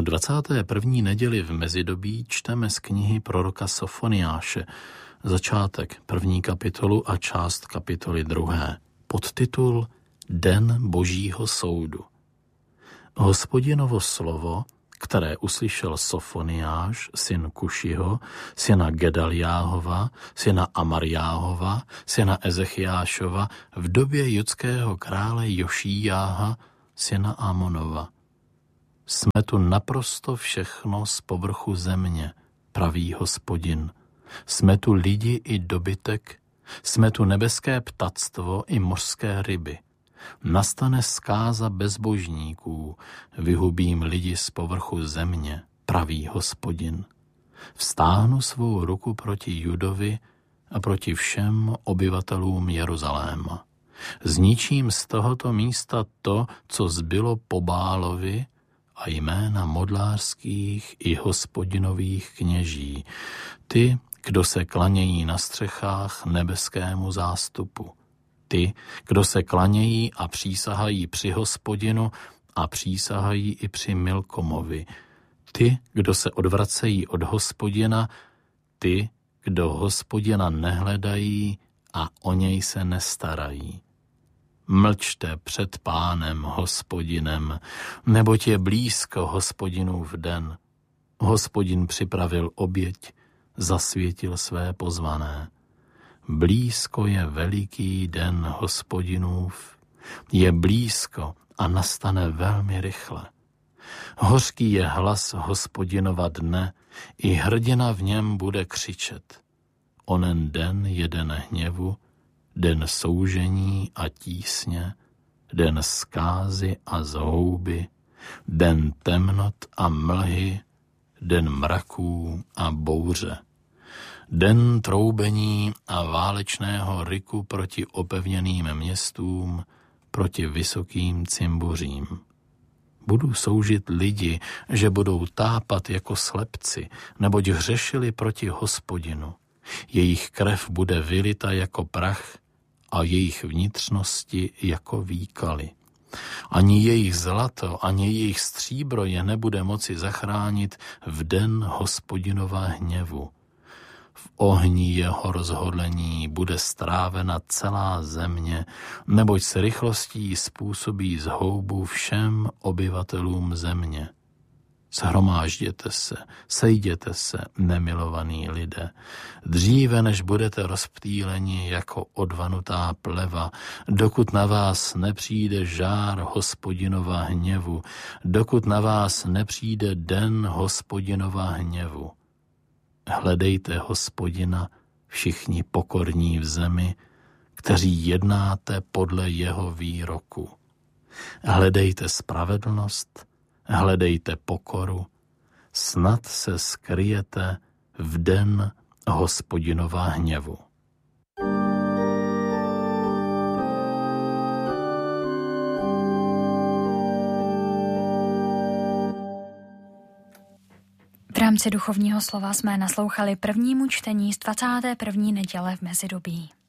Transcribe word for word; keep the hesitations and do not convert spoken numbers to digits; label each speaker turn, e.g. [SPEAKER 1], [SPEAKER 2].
[SPEAKER 1] O dvacáté první neděli v mezidobí čteme z knihy proroka Sofoniáše začátek první kapitolu a část kapitoly druhé. Podtitul Den Božího soudu. Hospodinovo slovo, které uslyšel Sofoniáš, syn Kušiho, syna Gedaliáhova, syna Amarjáhova, syna Ezechiášova, v době judského krále Jošíjáha, syna Amonova. Jsme tu naprosto všechno z povrchu země, praví Hospodin. Jsme tu lidi i dobytek, jsme tu nebeské ptactvo i mořské ryby. Nastane zkáza bezbožníků, vyhubím lidi z povrchu země, praví Hospodin. Vztáhnu svou ruku proti Judovi a proti všem obyvatelům Jeruzaléma. Zničím z tohoto místa to, co zbylo po Bálovi, a jména modlářských i Hospodinových kněží, ty, kdo se klanějí na střechách nebeskému zástupu. Ty, kdo se klanějí a přísahají při Hospodinu a přísahají i při Milkomovi. Ty, kdo se odvracejí od Hospodina, ty, kdo Hospodina nehledají a o něj se nestarají. Mlčte před Pánem Hospodinem, neboť je blízko Hospodinův den. Hospodin připravil oběť, zasvětil své pozvané. Blízko je veliký den Hospodinův, je blízko a nastane velmi rychle. Hořký je hlas Hospodinova dne, i hrdina v něm bude křičet. Onen den je den hněvu, den soužení a tísně, den zkázy a zhouby, den temnot a mlhy, den mraků a bouře, den troubení a válečného ryku proti opevněným městům, proti vysokým cimbuřím. Budu soužit lidi, že budou tápat jako slepci, neboť hřešili proti Hospodinu. Jejich krev bude vylita jako prach a jejich vnitřnosti jako výkaly. Ani jejich zlato, ani jejich stříbro je nebude moci zachránit v den Hospodinova hněvu. V ohni jeho rozhodlení bude strávena celá země, neboť s rychlostí způsobí zhoubu všem obyvatelům země. Shromážděte se, sejděte se, nemilovaní lidé, dříve než budete rozptýleni jako odvanutá pleva, dokud na vás nepřijde žár Hospodinova hněvu, dokud na vás nepřijde den Hospodinova hněvu. Hledejte Hospodina, všichni pokorní v zemi, kteří jednáte podle jeho výroku. Hledejte spravedlnost, hledejte pokoru, snad se skryjete v den Hospodinova hněvu.
[SPEAKER 2] V rámci duchovního slova jsme naslouchali prvnímu čtení z dvacáté první neděle v mezidobí.